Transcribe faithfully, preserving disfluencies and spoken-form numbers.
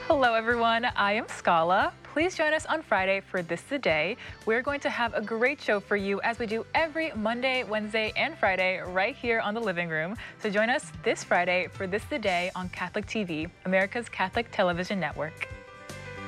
Hello, everyone. I am Scala. Please join us on Friday for This the Day. We're going to have a great show for you as we do every Monday, Wednesday, and Friday right here on the living room. So join us this Friday for This the Day on Catholic T V, America's Catholic Television Network.